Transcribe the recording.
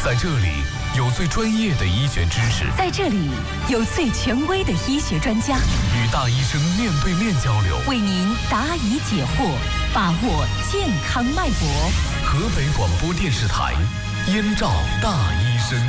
在这里有最专业的医学知识， 在这里有最权威的医学专家， 与大医生面对面交流， 为您答疑解惑，把握健康脉搏。 河北广播电视台燕赵大医生。